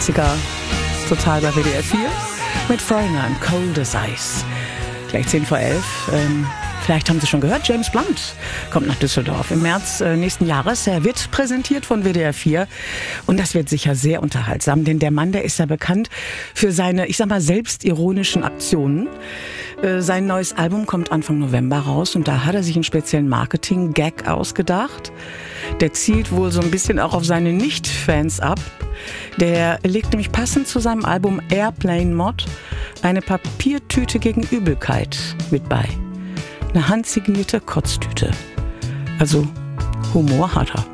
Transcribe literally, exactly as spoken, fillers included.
achtziger, ist total bei W D R vier, mit Foreigner und Cold as Ice. Gleich zehn vor elf. Ähm, vielleicht haben Sie schon gehört, James Blunt kommt nach Düsseldorf im März äh, nächsten Jahres. Er wird präsentiert von W D R vier und das wird sicher sehr unterhaltsam, denn der Mann, der ist ja bekannt für seine, ich sag mal, selbstironischen Aktionen. Äh, sein neues Album kommt Anfang November raus und da hat er sich einen speziellen Marketing-Gag ausgedacht. Der zielt wohl so ein bisschen auch auf seine Nicht-Fans ab. Der legt nämlich passend zu seinem Album Airplane Mod eine Papiertüte gegen Übelkeit mit bei. Eine handsignierte Kotztüte. Also Humor hat er.